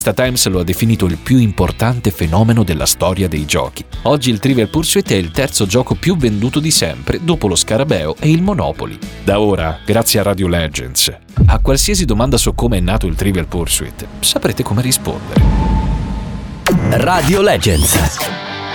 StaTimes lo ha definito il più importante fenomeno della storia dei giochi. Oggi il Trivial Pursuit è il terzo gioco più venduto di sempre, dopo lo Scarabeo e il Monopoly. Da ora, grazie a Radio Legends, a qualsiasi domanda su come è nato il Trivial Pursuit, saprete come rispondere. Radio Legends.